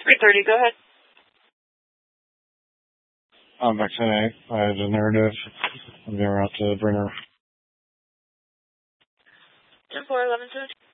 3:30. Go ahead. I'm vaccinated. I had a narrative. I'm going out to Brenner. 10-4, 11-2.